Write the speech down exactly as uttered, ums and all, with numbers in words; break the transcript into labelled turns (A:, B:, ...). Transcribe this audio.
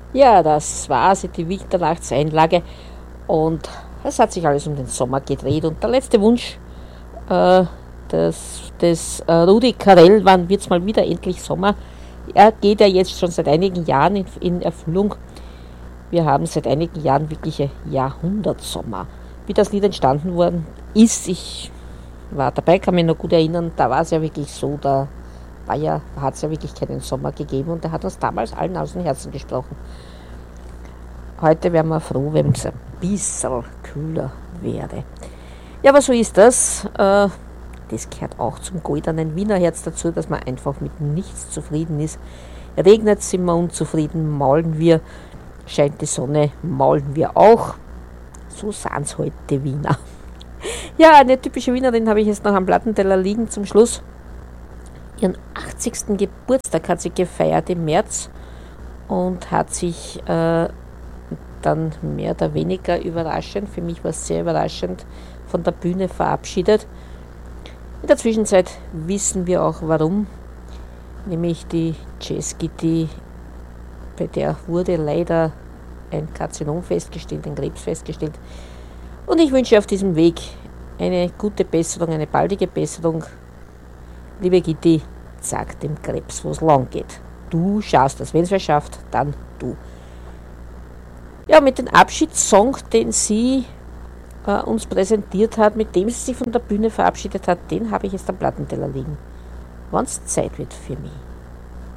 A: Ja, das war sie, die Mitternachtseinlage. Und es hat sich alles um den Sommer gedreht. Und der letzte Wunsch äh, des, des äh, Rudi Carell, wann wird es mal wieder endlich Sommer? Er geht ja jetzt schon seit einigen Jahren in, in Erfüllung. Wir haben seit einigen Jahren wirkliche Jahrhundertsommer. Wie das Lied entstanden worden ist, ich war dabei, kann mich noch gut erinnern, da war es ja wirklich so, da war ja, da hat es ja wirklich keinen Sommer gegeben und er hat uns damals allen aus dem Herzen gesprochen. Heute wären wir froh, wenn es ein bisschen kühler wäre. Ja, aber so ist das. Äh, das gehört auch zum goldenen Wiener Herz dazu, dass man einfach mit nichts zufrieden ist. Regnet, sind wir unzufrieden, maulen wir, scheint die Sonne, maulen wir auch. So sind es heute Wiener. Ja, eine typische Wienerin habe ich jetzt noch am Plattenteller liegen zum Schluss. Ihren achtzigsten Geburtstag hat sie gefeiert im März und hat sich äh, dann mehr oder weniger überraschend, für mich war es sehr überraschend, von der Bühne verabschiedet. In der Zwischenzeit wissen wir auch warum, nämlich die Jazzgitti, bei der wurde leider ein Karzinom festgestellt, ein Krebs festgestellt. Und ich wünsche auf diesem Weg eine gute Besserung, eine baldige Besserung. Liebe Gitti, sag dem Krebs, wo es lang geht. Du schaust das, wenn es wer schafft, dann du. Ja, mit dem Abschiedssong, den sie äh, uns präsentiert hat, mit dem sie sich von der Bühne verabschiedet hat, den habe ich jetzt am Plattenteller liegen. Wann's Zeit wird für mich.